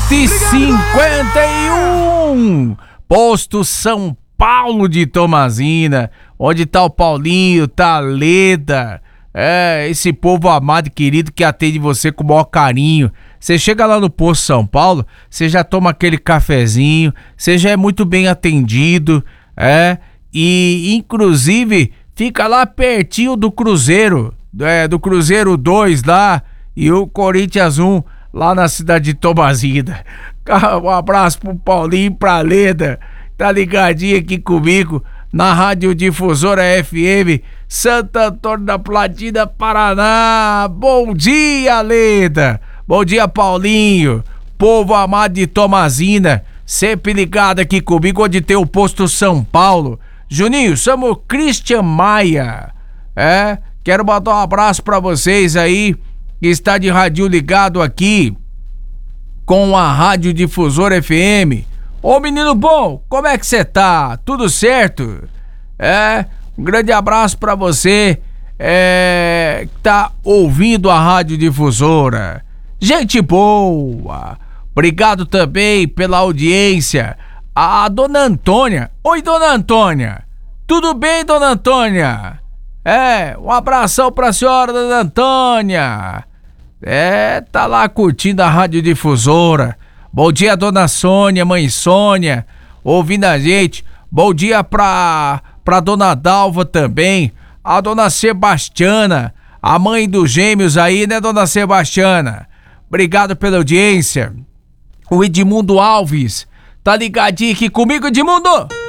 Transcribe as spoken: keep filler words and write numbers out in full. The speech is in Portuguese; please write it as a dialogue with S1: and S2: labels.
S1: oito e cinquenta e um, Posto São Paulo de Tomazina, onde tá o Paulinho, tá a Leda, é, esse povo amado e querido que atende você com o maior carinho. Você chega lá no Posto São Paulo, você já toma aquele cafezinho, você já é muito bem atendido, é, e inclusive fica lá pertinho do Cruzeiro, é, do Cruzeiro dois lá, e o Corinthians um lá na cidade de Tomazina. Um abraço pro Paulinho e pra Leda, tá ligadinho aqui comigo na Rádio Difusora F M Santo Antônio da Platina, Paraná. Bom dia, Leda. Bom dia, Paulinho. Povo amado de Tomazina, sempre ligado aqui comigo, onde tem o Posto São Paulo. Juninho, somos Christian Maia. É, quero mandar um abraço pra vocês aí que está de rádio ligado aqui com a Rádio Difusora F M. Ô menino bom, como é que você tá? Tudo certo? É, um grande abraço pra você é, que tá ouvindo a Rádio Difusora. Gente boa, obrigado também pela audiência. A dona Antônia, oi dona Antônia, tudo bem dona Antônia? É, um abração pra senhora dona Antônia. É, tá lá curtindo a Rádio Difusora. Bom dia, dona Sônia, mãe Sônia, ouvindo a gente. Bom dia pra, pra dona Dalva também. A dona Sebastiana, a mãe dos gêmeos aí, né, dona Sebastiana? Obrigado pela audiência. O Edmundo Alves, tá ligadinho aqui comigo, Edmundo?